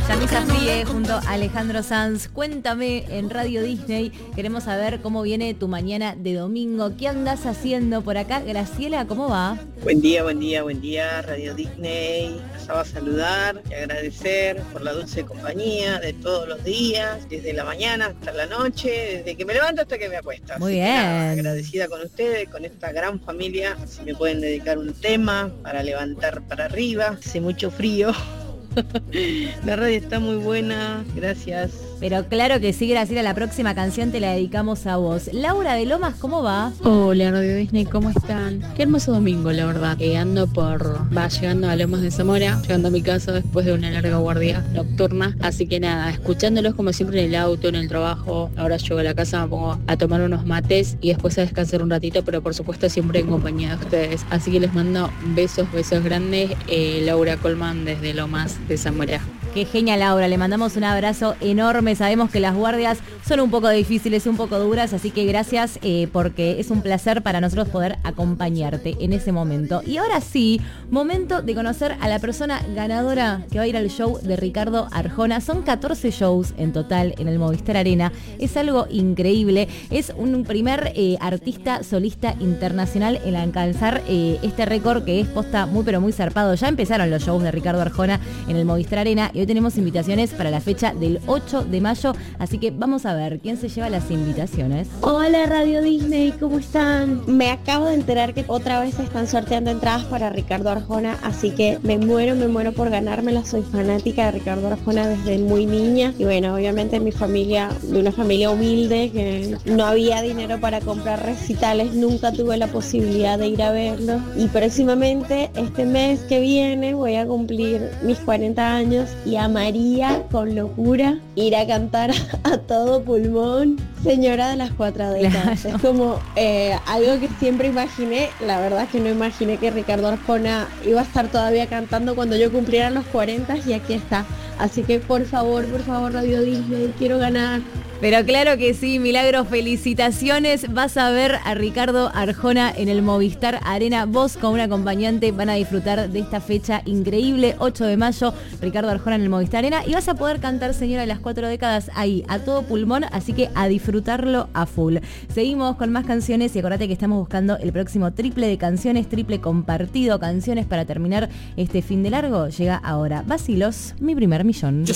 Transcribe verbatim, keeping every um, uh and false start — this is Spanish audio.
Yamisa Frie junto a Alejandro Sanz. Cuéntame en Radio Disney. Queremos saber cómo viene tu mañana de domingo. ¿Qué andás haciendo por acá? Graciela, ¿cómo va? Buen día, buen día, buen día, Radio Disney. Pasaba a saludar y agradecer por la dulce compañía de todos los días, desde la mañana hasta la noche, desde que me levanto hasta que me acuesto. Muy Así bien. que nada, agradecida con ustedes, con esta gran familia. Si me pueden dedicar un tema para levantar para arriba. Hace mucho frío. La radio está muy buena, gracias. Pero claro que sí, Graciela, la próxima canción te la dedicamos a vos. Laura de Lomas, ¿cómo va? Hola Radio Disney, ¿cómo están? Qué hermoso domingo, la verdad. Eh, ando por, va llegando a Lomas de Zamora, llegando a mi casa después de una larga guardia nocturna. Así que nada, escuchándolos como siempre en el auto, en el trabajo. Ahora llego a la casa, me pongo a tomar unos mates y después a descansar un ratito, pero por supuesto siempre en compañía de ustedes. Así que les mando besos, besos grandes. Eh, Laura Colman desde Lomas de Zamora. Qué genial, Laura, le mandamos un abrazo enorme. Sabemos que las guardias son un poco difíciles, un poco duras, así que gracias eh, porque es un placer para nosotros poder acompañarte en ese momento. Y ahora sí, momento de conocer a la persona ganadora que va a ir al show de Ricardo Arjona. Son catorce shows en total en el Movistar Arena. Es algo increíble. Es un primer eh, artista solista internacional en alcanzar eh, este récord que es posta muy pero muy zarpado. Ya empezaron los shows de Ricardo Arjona en el Movistar Arena y hoy tenemos invitaciones para la fecha del ocho de mayo, así que vamos a ver quién se lleva las invitaciones. Hola Radio Disney, ¿cómo están? Me acabo de enterar que otra vez se están sorteando entradas para Ricardo Arjona, así que me muero, me muero por ganármelas. Soy fanática de Ricardo Arjona desde muy niña y bueno, obviamente mi familia, de una familia humilde que no había dinero para comprar recitales, nunca tuve la posibilidad de ir a verlo y próximamente este mes que viene voy a cumplir mis cuarenta años y amaría con locura ir a cantar a, a todo pulmón Señora de las Cuatro Décadas. Claro. Es como eh, algo que siempre imaginé. La verdad es que no imaginé que Ricardo Arjona iba a estar todavía cantando cuando yo cumpliera los cuarenta y aquí está. Así que por favor, por favor Radio Disney, quiero ganar. Pero claro que sí, Milagro, felicitaciones. Vas a ver a Ricardo Arjona en el Movistar Arena. Vos con un acompañante van a disfrutar de esta fecha increíble, ocho de mayo, Ricardo Arjona en el Movistar Arena. Y vas a poder cantar Señora de las Cuatro Décadas ahí, a todo pulmón, así que a disfrutarlo a full. Seguimos con más canciones y acordate que estamos buscando el próximo triple de canciones, triple compartido, canciones para terminar este fin de largo. Llega ahora Vacilos, mi primer millón.